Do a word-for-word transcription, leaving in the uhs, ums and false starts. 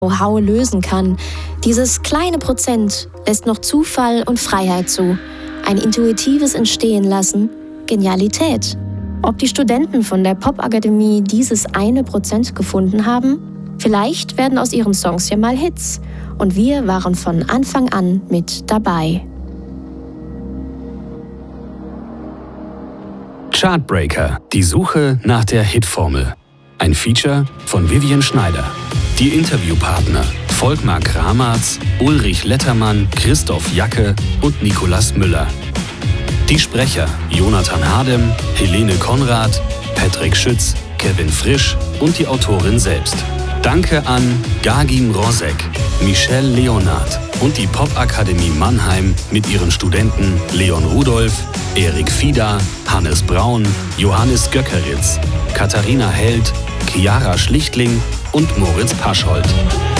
Know-how lösen kann. Dieses kleine Prozent lässt noch Zufall und Freiheit zu. Ein intuitives Entstehen lassen, Genialität. Ob die Studenten von der Popakademie dieses eine Prozent gefunden haben? Vielleicht werden aus ihren Songs ja mal Hits. Und wir waren von Anfang an mit dabei. Chartbreaker, die Suche nach der Hitformel. Ein Feature von Vivian Schneider. Die Interviewpartner Volkmar Kramarz, Ulrich Lettermann, Christoph Jacke und Nicolas Müller. Die Sprecher Jonathan Hardem, Helene Konrad, Patrick Schütz, Kevin Frisch und die Autorin selbst. Danke an Gagin Rosek, Michelle Leonard und die Popakademie Mannheim mit ihren Studenten Leon Rudolph, Erik Fieda, Hannes Braun, Johannes Göckeritz, Katharina Held, Chiara Schlichtling und Moritz Pascholdt.